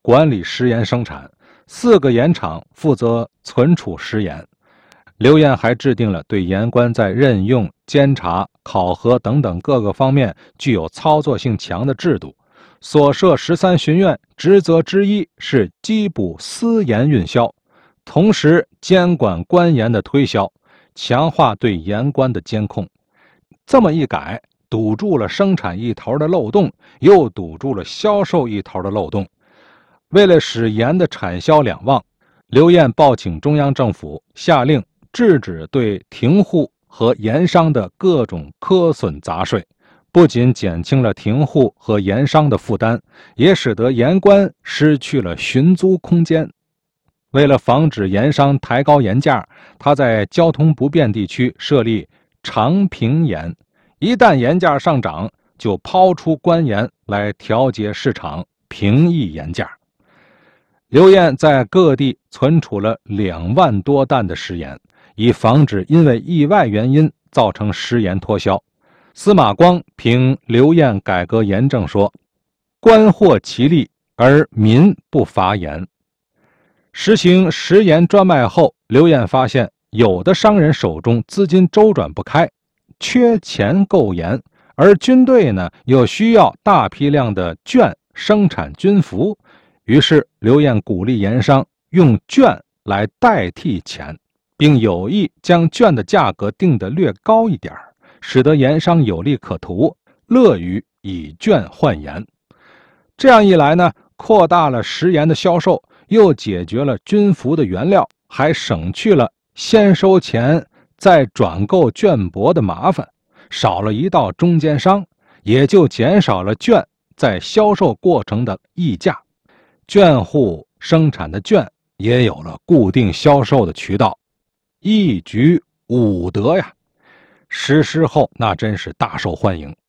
管理食盐生产，4个盐场负责存储食盐。刘晏还制定了对盐官在任用、监察、考核等等各个方面具有操作性强的制度。所设13巡院职责之一是缉捕私盐运销，同时监管官盐的推销，强化对盐官的监控。这么一改，堵住了生产一头的漏洞，又堵住了销售一头的漏洞。为了使盐的产销两旺，刘晏报请中央政府，下令制止对停户和盐商的各种苛损杂税，不仅减轻了停户和盐商的负担，也使得盐官失去了寻租空间。为了防止盐商抬高盐价，他在交通不便地区设立长平盐，一旦盐价上涨，就抛出官盐来调节市场，平抑盐价。刘晏在各地存储了2万多担的食盐，以防止因为意外原因造成食盐脱销。司马光评刘晏改革盐政说：“官获其利，而民不乏盐。”实行食盐专卖后，刘晏发现有的商人手中资金周转不开，缺钱购盐，而军队呢又需要大批量的绢生产军服，于是刘晏鼓励盐商用绢来代替钱，并有意将绢的价格定得略高一点，使得盐商有利可图，乐于以绢换盐。这样一来呢，扩大了食盐的销售，又解决了军服的原料，还省去了先收钱再转购绢帛的麻烦，少了一道中间商，也就减少了绢在销售过程的溢价。绢户生产的绢也有了固定销售的渠道，一举5得呀！实施后那真是大受欢迎。